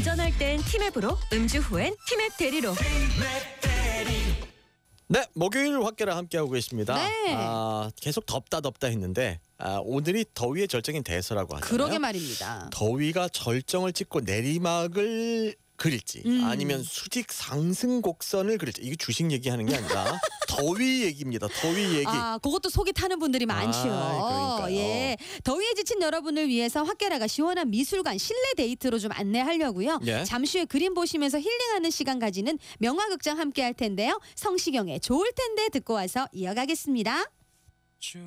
운전할 땐 티맵으로, 음주 후엔 티맵 대리로. 네, 목요일 확계를 함께하고 계십니다. 네. 계속 덥다 했는데 오늘이 더위의 절정인 대서라고 하잖아요. 그러게 말입니다. 더위가 절정을 찍고 내리막을 그릴지 아니면 수직 상승 곡선을 그릴지, 이게 주식 얘기하는 게 아니라 더위 얘기입니다. 더위 얘기. 그것도 속이 타는 분들이 많죠. 그러니까요. 예, 더위에 지친 여러분을 위해서 확계라가 시원한 미술관 실내 데이트로 좀 안내하려고요. 예. 잠시 후에 그림 보시면서 힐링하는 시간 가지는 명화극장 함께할 텐데요. 성시경의 좋을 텐데 듣고 와서 이어가겠습니다.